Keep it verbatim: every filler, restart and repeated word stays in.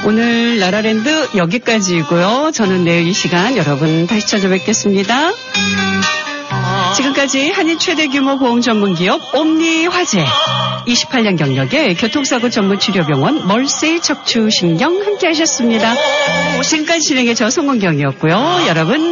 오늘 라라랜드 여기까지이고요. 저는 내일 이 시간 여러분 다시 찾아뵙겠습니다. 지금까지 한인 최대 규모 보험 전문 기업 옴니 화재, 이십팔 년 경력의 교통사고 전문 치료병원 멀세 척추신경 함께 하셨습니다. 지금까지 진행의 저 송은경이었고요. 여러분